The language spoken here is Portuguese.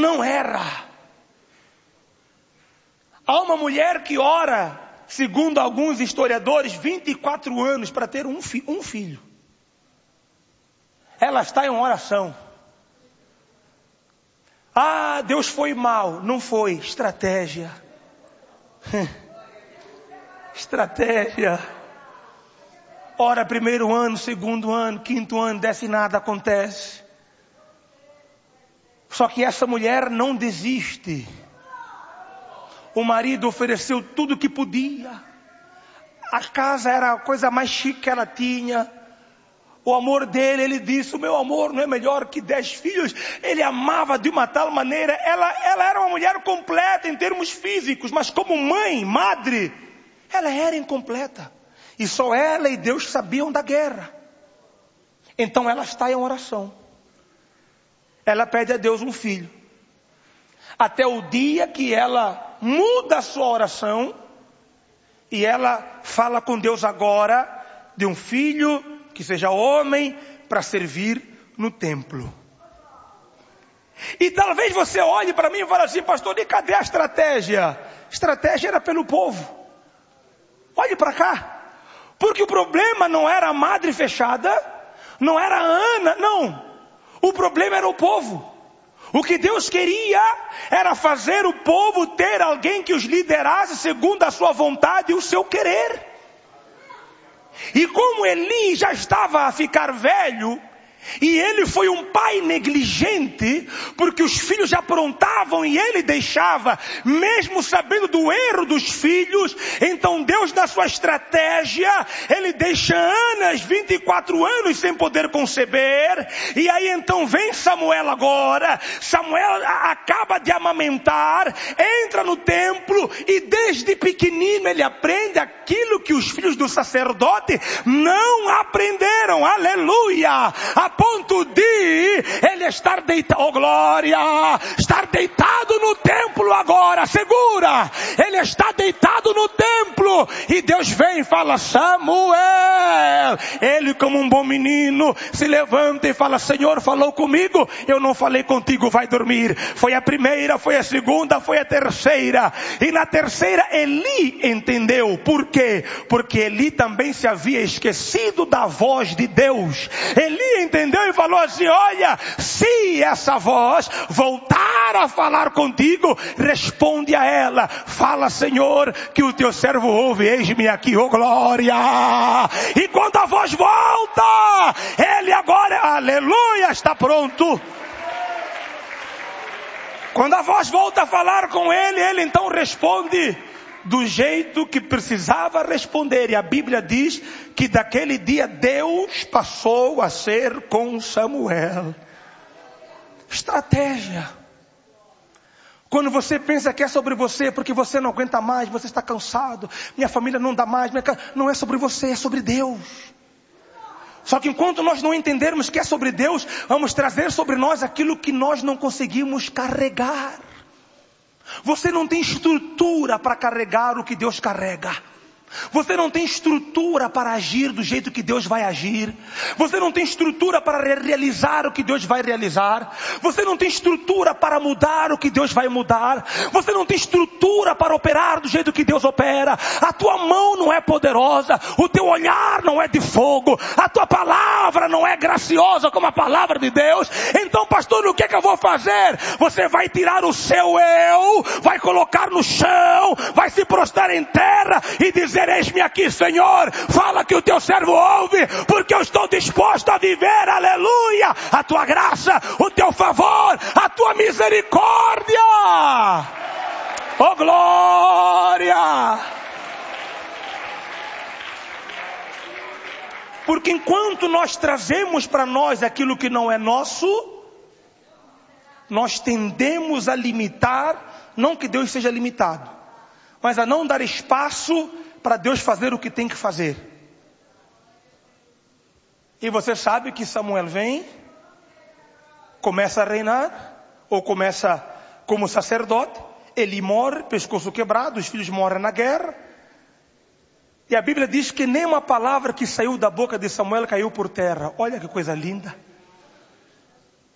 não erra. Há uma mulher que ora, segundo alguns historiadores, 24 anos para ter um filho. Ela está em oração. Ah, Deus foi mal. Não foi. Estratégia. Estratégia. Ora, primeiro ano, segundo ano, quinto ano, desce nada acontece. Só que essa mulher não desiste. O marido ofereceu tudo que podia. A casa era a coisa mais chique que ela tinha. O amor dele, ele disse, o meu amor não é melhor que 10 filhos. Ele amava de uma tal maneira. Ela era uma mulher completa em termos físicos, mas como mãe, madre, ela era incompleta. E só ela e Deus sabiam da guerra. Então ela está em oração. Ela pede a Deus um filho. Até o dia que ela muda a sua oração. E ela fala com Deus agora de um filho que seja homem para servir no templo. E talvez você olhe para mim e fale assim, pastor, e cadê a estratégia? A estratégia era pelo povo. Olhe para cá. Porque o problema não era a madre fechada, não era a Ana, não. O problema era o povo. O que Deus queria era fazer o povo ter alguém que os liderasse segundo a sua vontade e o seu querer. E como Eli já estava a ficar velho, e ele foi um pai negligente, porque os filhos já aprontavam e ele deixava, mesmo sabendo do erro dos filhos, então Deus na sua estratégia, ele deixa Ana 24 anos sem poder conceber, e aí então vem Samuel agora, Samuel acaba de amamentar, entra no templo, e desde pequenino ele aprende aquilo que os filhos do sacerdote não aprenderam, aleluia, a ponto de ele estar deitado, oh glória, estar deitado no templo agora, segura, ele está deitado no templo, e Deus vem e fala, Samuel, ele como um bom menino, se levanta e fala, Senhor falou comigo, eu não falei contigo, vai dormir. Foi a primeira, foi a segunda, foi a terceira, e na terceira Eli entendeu, por quê? Porque Eli também se havia esquecido da voz de Deus. Eli entendeu e falou assim, olha, se essa voz voltar a falar contigo, responde a ela, fala Senhor, que o teu servo ouve, eis-me aqui, oh glória. E quando a voz volta, ele agora, aleluia, está pronto. Quando a voz volta a falar com ele, ele então responde do jeito que precisava responder. E a Bíblia diz que daquele dia Deus passou a ser com Samuel. Estratégia. Quando você pensa que é sobre você, porque você não aguenta mais, você está cansado, minha família não dá mais, não é sobre você, é sobre Deus. Só que enquanto nós não entendermos que é sobre Deus, vamos trazer sobre nós aquilo que nós não conseguimos carregar. Você não tem estrutura para carregar o que Deus carrega. Você não tem estrutura para agir do jeito que Deus vai agir. Você não tem estrutura para realizar o que Deus vai realizar. Você não tem estrutura para mudar o que Deus vai mudar. Você não tem estrutura para operar do jeito que Deus opera. A tua mão não é poderosa. O teu olhar não é de fogo. A tua palavra não é graciosa como a palavra de Deus. Então, pastor, o que é que eu vou fazer? Você vai tirar o seu eu, vai colocar no chão, vai se prostrar em terra e dizer, eis-me aqui, Senhor, fala que o teu servo ouve, porque eu estou disposto a viver, aleluia, a tua graça, o teu favor, a tua misericórdia. Oh glória! Porque enquanto nós trazemos para nós aquilo que não é nosso, nós tendemos a limitar, não que Deus seja limitado, mas a não dar espaço para Deus fazer o que tem que fazer. E você sabe que Samuel vem, começa a reinar, ou começa como sacerdote, ele morre, pescoço quebrado, os filhos morrem na guerra, e a Bíblia diz que nem uma palavra que saiu da boca de Samuel caiu por terra. Olha que coisa linda.